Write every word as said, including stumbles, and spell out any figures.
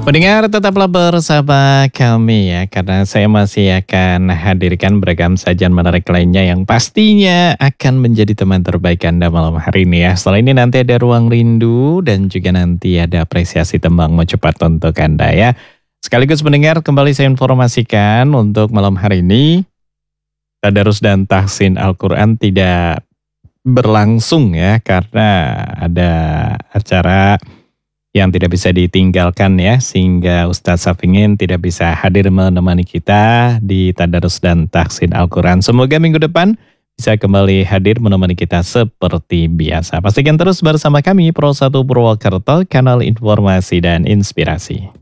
Pendengar tetaplah bersama kami ya, karena saya masih akan hadirkan beragam sajian menarik lainnya yang pastinya akan menjadi teman terbaik Anda malam hari ini ya. Setelah ini nanti ada Ruang Rindu dan juga nanti ada apresiasi tembang mau cepat untuk Anda ya. Sekaligus pendengar, kembali saya informasikan untuk malam hari ini, Tadarus dan Tahsin Al-Quran tidak berlangsung ya, karena ada acara yang tidak bisa ditinggalkan ya, sehingga Ustadz Safingin tidak bisa hadir menemani kita di Tadarus dan Tahsin Al-Quran. Semoga minggu depan bisa kembali hadir menemani kita seperti biasa. Pastikan terus bersama kami Pro satu Purwokerto, kanal informasi dan inspirasi.